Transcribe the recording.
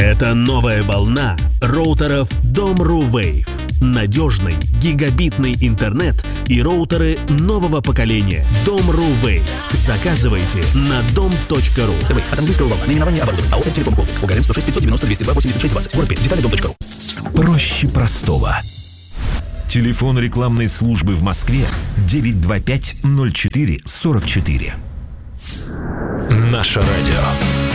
Это новая волна роутеров Dom.ru Wave. Надежный гигабитный интернет и роутеры нового поколения. Dom.ru Wave. Заказывайте на dom.ru. Wave от английского волна. Наименование оборудования. АО «Телеком Холдинг». УГРН 106 590 202 86 20. Город Пермь. Детали dom.ru. Проще простого. Телефон рекламной службы в Москве 925-04-44. Наше радио.